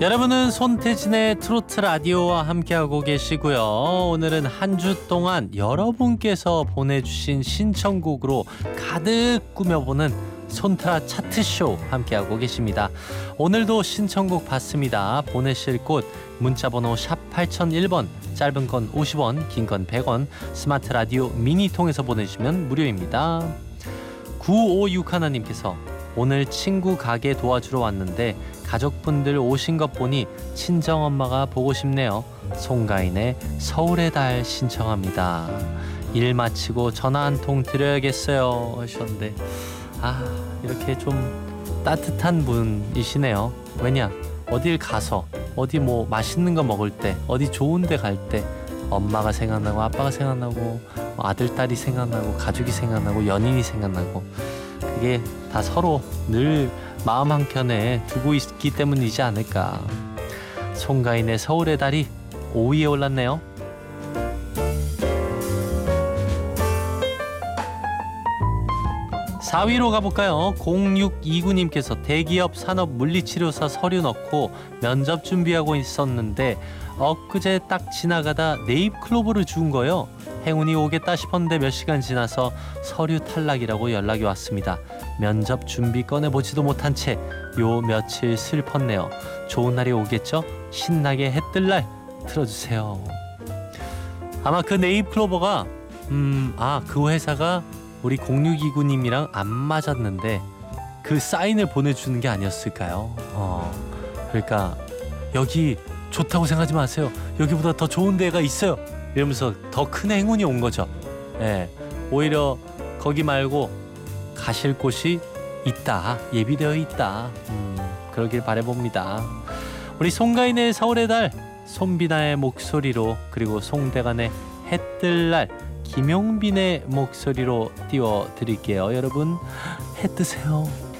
여러분은 손태진의 트로트 라디오와 함께하고 계시고요. 오늘은 한 주 동안 여러분께서 보내주신 신청곡으로 가득 꾸며보는 손트라 차트쇼 함께하고 계십니다. 오늘도 신청곡 받습니다. 보내실 곳 문자번호 샵 8001번, 짧은 건 50원, 긴 건 100원, 스마트 라디오 미니 통해서 보내주시면 무료입니다. 9561님께서 오늘 친구 가게 도와주러 왔는데 가족분들 오신 것 보니 친정엄마가 보고 싶네요. 송가인의 서울의 달 신청합니다. 일 마치고 전화 한 통 드려야겠어요 하셨는데, 이렇게 좀 따뜻한 분이시네요. 왜냐, 어딜 가서 어디 뭐 맛있는 거 먹을 때, 어디 좋은 데 갈 때 엄마가 생각나고 아빠가 생각나고 아들 딸이 생각나고 가족이 생각나고 연인이 생각나고, 그게 다 서로 늘 마음 한켠에 두고 있기 때문이지 않을까. 송가인의 서울의 달이 5위에 올랐네요. 4위로 가볼까요? 0629님께서 대기업 산업물리치료사 서류 넣고 면접 준비하고 있었는데 엊그제 딱 지나가다 네잎클로버를 주운 거예요. 행운이 오겠다 싶었는데 몇 시간 지나서 서류 탈락이라고 연락이 왔습니다. 면접 준비 꺼내보지도 못한 채 요 며칠 슬펐네요. 좋은 날이 오겠죠? 신나게 해 뜰 날 틀어주세요. 아마 그 네잎클로버가 그 회사가 우리 0629님이랑 안 맞았는데 그 사인을 보내주는 게 아니었을까요? 그러니까 여기 좋다고 생각하지 마세요. 여기보다 더 좋은 데가 있어요. 이러면서 더 큰 행운이 온 거죠. 오히려 거기 말고 가실 곳이 있다, 예비되어 있다. 그러길 바라봅니다. 우리 송가인의 서울의 달, 손비나의 목소리로, 그리고 송대관의 해 뜰 날, 김용빈의 목소리로 띄워드릴게요. 여러분, 해 뜨세요.